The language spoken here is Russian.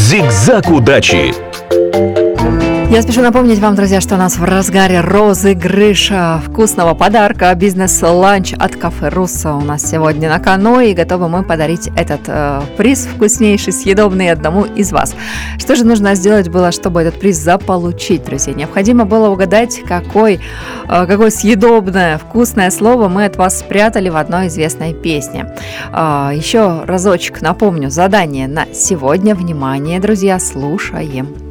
Зигзаг удачи. Я спешу напомнить вам, друзья, что у нас в разгаре розыгрыш вкусного подарка «Бизнес-ланч» от кафе «Руссо» у нас сегодня на кону, и готовы мы подарить этот приз вкуснейший, съедобный одному из вас. Что же нужно сделать было, чтобы этот приз заполучить, друзья? Необходимо было угадать, какое съедобное, вкусное слово мы от вас спрятали в одной известной песне. Еще разочек напомню задание на сегодня. Внимание, друзья, слушаем.